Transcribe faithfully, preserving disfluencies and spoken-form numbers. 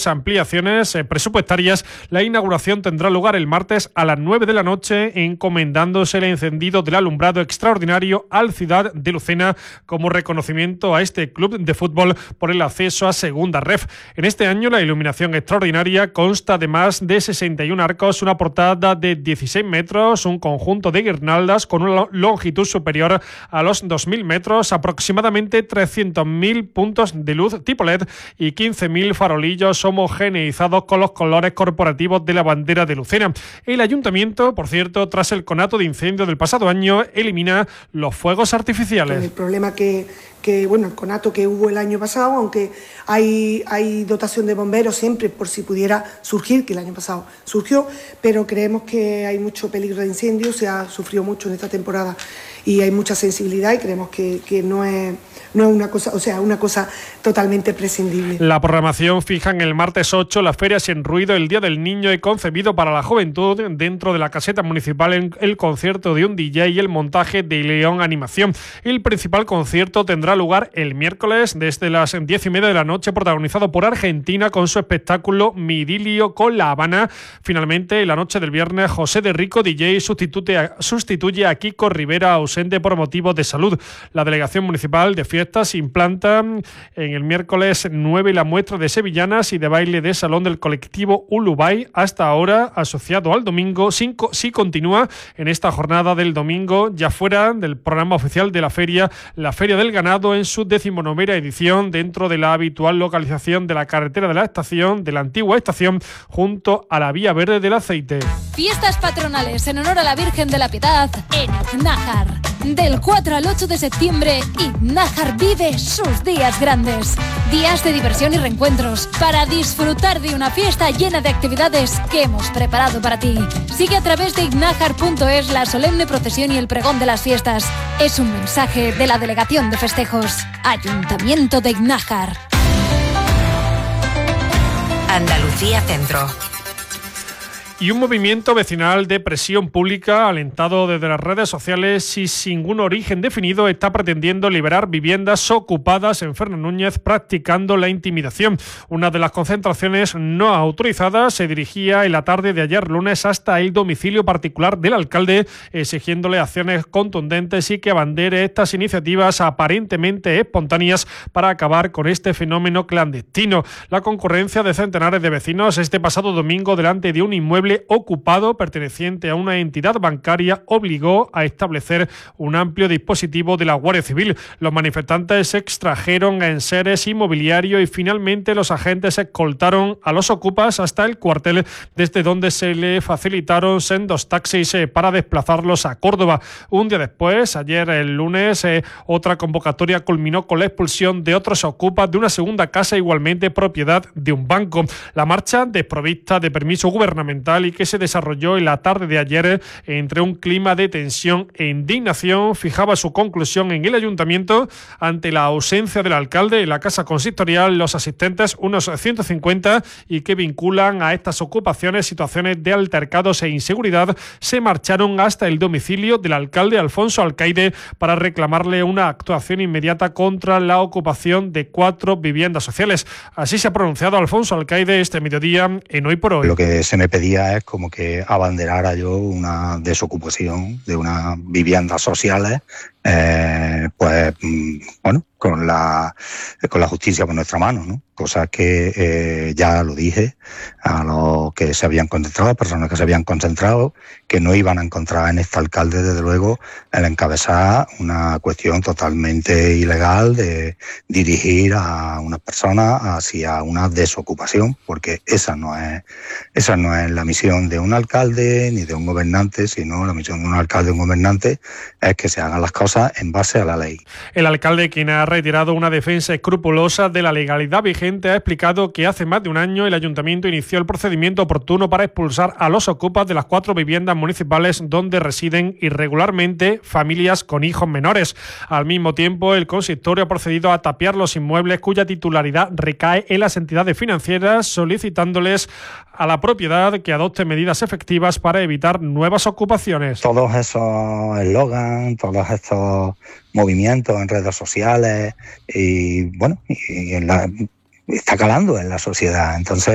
mayores ampliaciones eh, presupuestarias, la inauguración tendrá lugar el martes a las nueve de la noche, encomendándose el encendido del alumbrado extraordinario al Ciudad de Lucena como reconocimiento a este club de fútbol por el acceso a Segunda Ref. En este año la iluminación extraordinaria consta de más de sesenta y un arcos, una portada de dieciséis metros, un conjunto de guirnaldas con una longitud superior a los dos mil metros, aproximadamente trescientos mil puntos de luz tipo L E D y quince mil farolillos homogeneizados con los colores corporativos de la bandera de Lucena. El ayuntamiento, por cierto, tras el conato de incendio del pasado año, elimina los fuegos artificiales. El problema que, que bueno, el conato que hubo el año pasado, aunque hay, hay dotación de bomberos siempre por si pudiera surgir, que el año pasado surgió, pero creemos que hay mucho peligro de incendio, se ha sufrido mucho en esta temporada y hay mucha sensibilidad y creemos que, que no es no es una cosa, o sea, una cosa totalmente prescindible. La programación fija en el martes ocho la Feria Sin Ruido, el Día del Niño y concebido para la juventud. Dentro de la caseta municipal, en el concierto de un D J y el montaje de León Animación. El principal concierto tendrá lugar el miércoles desde las diez y media de la noche, protagonizado por Argentina con su espectáculo Mi Idilio con La Habana. Finalmente, en la noche del viernes, José de Rico D J sustituye a, sustituye a Kiko Rivera, ausente por motivos de salud. La delegación municipal de fiestas implanta en el miércoles nueve la muestra de sevillanas y de baile de salón del colectivo Ulubay, hasta ahora asociado al domingo. cinco sí continúa en esta jornada del domingo, ya fuera del programa oficial de la feria, la Feria del Ganado en su decimonovena edición, dentro de la habitual localización de la carretera de la estación, de la antigua estación, junto a la Vía Verde del Aceite. Fiestas patronales en honor a la Virgen de la Piedad en Iznájar. Del cuatro al ocho de septiembre, Iznájar vive sus días grandes. Días de diversión y reencuentros para disfrutar de una fiesta llena de actividades que hemos preparado para ti. Sigue a través de iznájar punto es la solemne procesión y el pregón de las fiestas. Es un mensaje de la Delegación de Festejos. Ayuntamiento de Iznájar. Andalucía Centro. Y un movimiento vecinal de presión pública, alentado desde las redes sociales y sin un origen definido, está pretendiendo liberar viviendas ocupadas en Fernán Núñez, practicando la intimidación. Una de las concentraciones no autorizadas se dirigía en la tarde de ayer lunes hasta el domicilio particular del alcalde, exigiéndole acciones contundentes y que abandere estas iniciativas aparentemente espontáneas para acabar con este fenómeno clandestino. La concurrencia de centenares de vecinos este pasado domingo delante de un inmueble ocupado perteneciente a una entidad bancaria obligó a establecer un amplio dispositivo de la Guardia Civil. Los manifestantes se extrajeron enseres inmobiliarios y finalmente los agentes escoltaron a los ocupas hasta el cuartel, desde donde se le facilitaron sendos taxis para desplazarlos a Córdoba. Un día después, ayer el lunes, eh, otra convocatoria culminó con la expulsión de otros ocupas de una segunda casa igualmente propiedad de un banco. La marcha, desprovista de permiso gubernamental y que se desarrolló en la tarde de ayer entre un clima de tensión e indignación, fijaba su conclusión en el ayuntamiento ante la ausencia del alcalde en la casa consistorial. Los asistentes, unos ciento cincuenta, y que vinculan a estas ocupaciones situaciones de altercados e inseguridad, se marcharon hasta el domicilio del alcalde Alfonso Alcaide para reclamarle una actuación inmediata contra la ocupación de cuatro viviendas sociales. Así se ha pronunciado Alfonso Alcaide este mediodía en Hoy por Hoy. Lo que se me pedía es como que abanderara yo una desocupación de unas viviendas sociales, eh, pues bueno, con la con la justicia por nuestra mano, ¿no? Cosa que eh, ya lo dije a los que se habían concentrado, personas que se habían concentrado, que no iban a encontrar en este alcalde, desde luego, el encabezar una cuestión totalmente ilegal de dirigir a unas personas hacia una desocupación, porque esa no es esa no es la misión de un alcalde ni de un gobernante, sino la misión de un alcalde y un gobernante es que se hagan las cosas en base a la ley. El alcalde, quien ha retirado una defensa escrupulosa de la legalidad vigente, ha explicado que hace más de un año el ayuntamiento inició el procedimiento oportuno para expulsar a los ocupas de las cuatro viviendas municipales donde residen irregularmente familias con hijos menores. Al mismo tiempo, el consistorio ha procedido a tapiar los inmuebles cuya titularidad recae en las entidades financieras, solicitándoles a la propiedad que adopte medidas efectivas para evitar nuevas ocupaciones. Todos esos eslogans, todos estos movimientos en redes sociales y bueno, y en la, está calando en la sociedad. Entonces